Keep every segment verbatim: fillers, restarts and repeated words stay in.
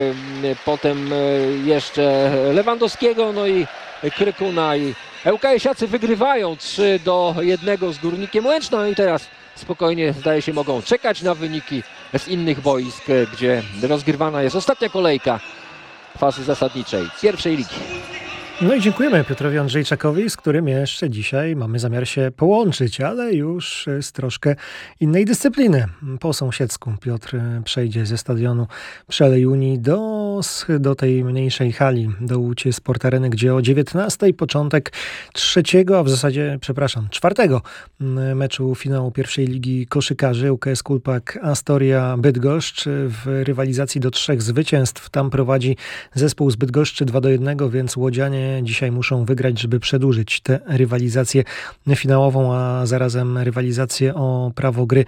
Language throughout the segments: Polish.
Potem jeszcze Lewandowskiego, no i Krykuna, i ŁKS-iacy wygrywają trzy do jednego z Górnikiem Łęczna. No i teraz spokojnie, zdaje się, mogą czekać na wyniki z innych boisk, gdzie rozgrywana jest ostatnia kolejka fazy zasadniczej pierwszej ligi. No i dziękujemy Piotrowi Andrzejczakowi, z którym jeszcze dzisiaj mamy zamiar się połączyć, ale już z troszkę innej dyscypliny. Po sąsiedzku Piotr przejdzie ze stadionu przy Alei Unii do, do tej mniejszej hali, do Łódź Sport Areny, gdzie o dziewiętnastej początek trzeciego, a w zasadzie, przepraszam, czwartego meczu finału pierwszej ligi koszykarzy ŁKS Kulpak Astoria Bydgoszcz w rywalizacji do trzech zwycięstw. Tam prowadzi zespół z Bydgoszczy dwa do jednego, więc łodzianie dzisiaj muszą wygrać, żeby przedłużyć tę rywalizację finałową, a zarazem rywalizację o prawo gry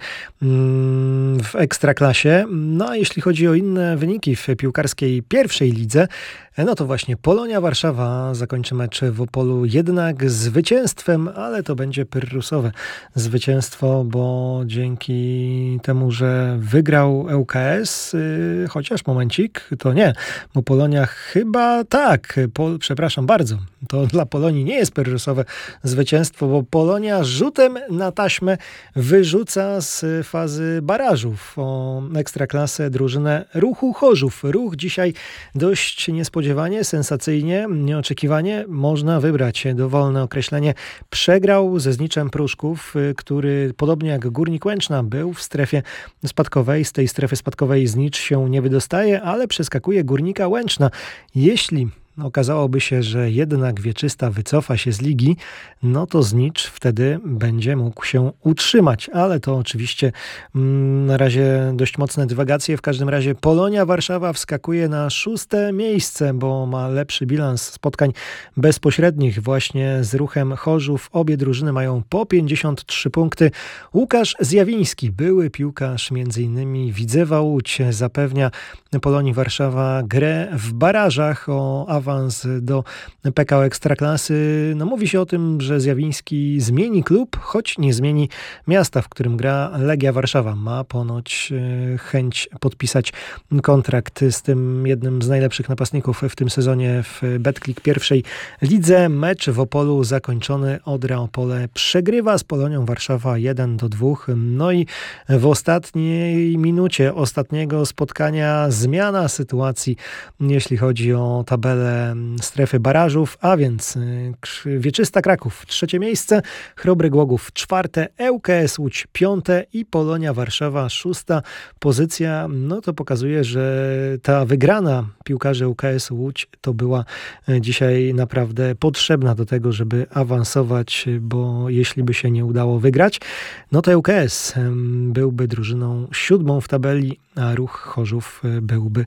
w Ekstraklasie. No a jeśli chodzi o inne wyniki w piłkarskiej pierwszej lidze, no to właśnie Polonia Warszawa zakończy mecz w Opolu jednak zwycięstwem, ale to będzie pyrrusowe zwycięstwo, bo dzięki temu, że wygrał ŁKS, yy, chociaż momencik, to nie, bo Polonia chyba tak, po, przepraszam bardzo, to dla Polonii nie jest pyrrusowe zwycięstwo, bo Polonia rzutem na taśmę wyrzuca z fazy barażów o Ekstraklasę drużynę Ruchu Chorzów. Ruch dzisiaj dość niespodziewanie Spodziewanie, sensacyjnie, nieoczekiwanie, można wybrać dowolne określenie. Przegrał ze Zniczem Pruszków, który podobnie jak Górnik Łęczna był w strefie spadkowej. Z tej strefy spadkowej Znicz się nie wydostaje, ale przeskakuje Górnika Łęczna. Jeśli okazałoby się, że jednak Wieczysta wycofa się z ligi, no to Znicz wtedy będzie mógł się utrzymać. Ale to oczywiście mm, na razie dość mocne dywagacje. W każdym razie Polonia Warszawa wskakuje na szóste miejsce, bo ma lepszy bilans spotkań bezpośrednich właśnie z Ruchem Chorzów. Obie drużyny mają po pięćdziesiąt trzy punkty. Łukasz Zjawiński, były piłkarz między innymi Widzewa Łódź, zapewnia Polonii Warszawa grę w barażach o awans do P K O Ekstraklasy. No mówi się o tym, że Zjawiński zmieni klub, choć nie zmieni miasta, w którym gra Legia Warszawa. Ma ponoć chęć podpisać kontrakt z tym jednym z najlepszych napastników w tym sezonie w Betclic pierwszej lidze. Mecz w Opolu zakończony. Odra Opole przegrywa z Polonią Warszawa jeden do dwóch. No i w ostatniej minucie ostatniego spotkania zmiana sytuacji, jeśli chodzi o tabelę strefy barażów, a więc Wieczysta Kraków trzecie miejsce, Chrobry Głogów czwarte, ŁKS Łódź piąte i Polonia Warszawa szósta pozycja. No to pokazuje, że ta wygrana piłkarzy ŁKS Łódź to była dzisiaj naprawdę potrzebna do tego, żeby awansować, bo jeśli by się nie udało wygrać, no to ŁKS byłby drużyną siódmą w tabeli, a Ruch Chorzów byłby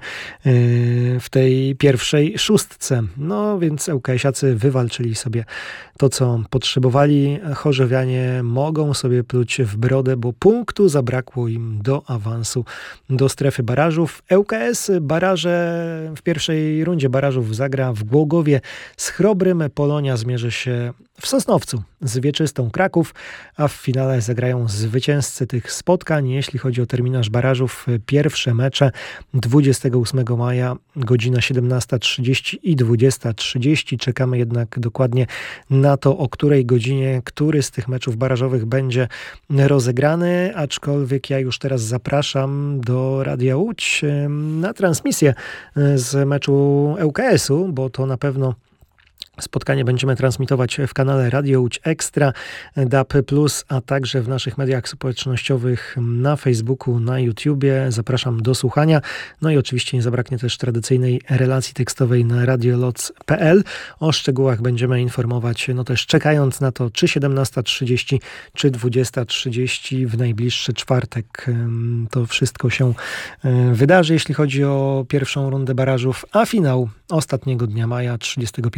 w tej pierwszej szóstce. No więc ŁKS-iacy wywalczyli sobie to, co potrzebowali. Chorzowianie mogą sobie pluć w brodę, bo punktu zabrakło im do awansu do strefy barażów. ŁKS baraże w pierwszej rundzie barażów zagra w Głogowie z Chrobrym. Polonia zmierzy się w Sosnowcu z Wieczystą Kraków, a w finale zagrają zwycięzcy tych spotkań. Jeśli chodzi o terminarz barażów, pierwsze mecze dwudziestego ósmego maja, godzina siedemnasta trzydzieści i dwudziesta trzydzieści. Czekamy jednak dokładnie na to, o której godzinie, który z tych meczów barażowych będzie rozegrany, aczkolwiek ja już teraz zapraszam do Radia Łódź na transmisję z meczu ŁKS-u, bo to na pewno spotkanie będziemy transmitować w kanale Radio Łódź Ekstra, D A B plus, a także w naszych mediach społecznościowych na Facebooku, na YouTubie. Zapraszam do słuchania. No i oczywiście nie zabraknie też tradycyjnej relacji tekstowej na radioloc kropka p l. O szczegółach będziemy informować, no też czekając na to, czy siedemnasta trzydzieści, czy dwudziesta trzydzieści w najbliższy czwartek. To wszystko się wydarzy, jeśli chodzi o pierwszą rundę barażów, a finał ostatniego dnia maja, trzydziestego pierwszego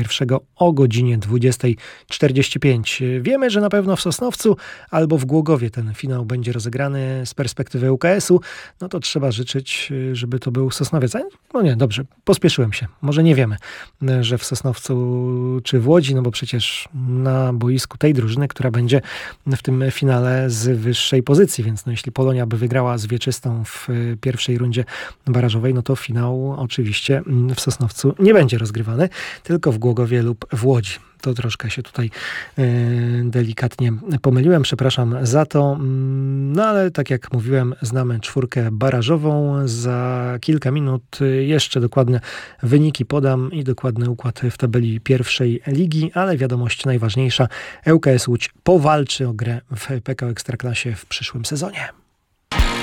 o godzinie dwudziestej czterdzieści pięć. Wiemy, że na pewno w Sosnowcu albo w Głogowie ten finał będzie rozegrany z perspektywy ŁKS-u. No to trzeba życzyć, żeby to był Sosnowiec. No nie, dobrze, pospieszyłem się. Może nie wiemy, że w Sosnowcu czy w Łodzi, no bo przecież na boisku tej drużyny, która będzie w tym finale z wyższej pozycji, więc no jeśli Polonia by wygrała z Wieczystą w pierwszej rundzie barażowej, no to finał oczywiście w Sosnowcu nie będzie rozgrywany, tylko w Głogowie lub w Łodzi. To troszkę się tutaj e, delikatnie pomyliłem, przepraszam za to. No ale tak jak mówiłem, znamy czwórkę barażową. Za kilka minut jeszcze dokładne wyniki podam i dokładny układ w tabeli pierwszej ligi, ale wiadomość najważniejsza, ŁKS Łódź powalczy o grę w P K O Ekstraklasie w przyszłym sezonie.